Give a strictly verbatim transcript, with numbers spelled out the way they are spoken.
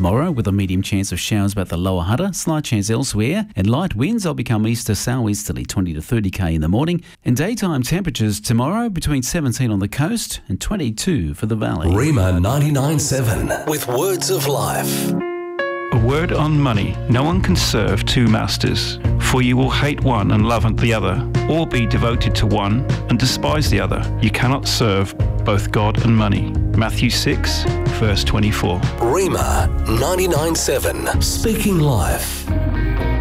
tomorrow with a medium chance of showers about the lower Hunter, slight chance elsewhere, and light winds will become east to southeasterly twenty to thirty k in the morning. And daytime temperatures tomorrow between seventeen on the coast and twenty-two for the valley. Rima ninety-nine seven with Words of Life. A word on money. No one can serve two masters, for you will hate one and love the other, or be devoted to one and despise the other. You cannot serve both God and money. Matthew six, verse twenty-four. Rima ninety-nine seven, speaking life.